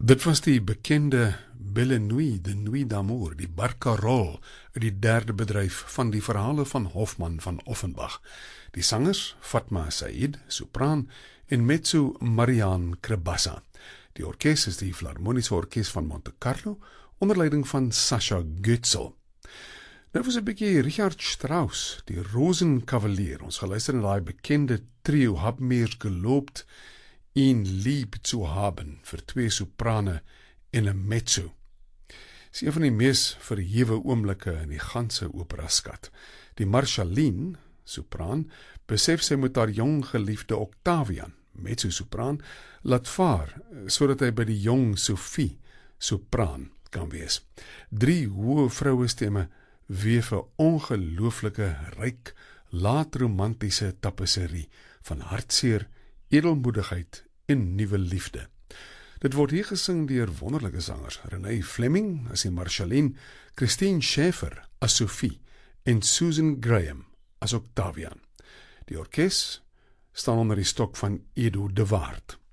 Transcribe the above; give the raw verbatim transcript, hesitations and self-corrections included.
Dit was die bekende Belle Nuit, de Nuit d'Amour, die barcarolle uit die derde bedryf van die verhale van Hofmann van Offenbach. Die sangers Fatma Said, sopraan, en mezzo Marianne Krebassa. Die orkes is die Philharmonische Orkes van Monte Carlo, onder leiding van Sascha Goetzel. Nou was 'n bietjie Richard Strauss, die Rosenkavalier. Ons geluister na daai bekende trio, Hab mir gelobt, ihn lieb zu haben, vir twee soprane en 'n mezzo. Dis een van die mees verhewe oomblikke in die ganse operaskat. Die Marschallin, sopraan, besef sy moet haar jong geliefde Octavian, mezzo-sopraan, laat vaar, sodat hy by die jong Sophie, sopraan, kan wees. Drie hoë vroue stemme weef 'n ongelooflike, ryk, laat-romantiese tapisserie van hartseer, edelmoedigheid en nuwe liefde. Dit word hier gesing deur wonderlike sangers, Renée Fleming as die Marschallin, Christine Schäfer as Sophie en Susan Graham as Octavian. Die orkes staan onder die stok van Edo de Waard.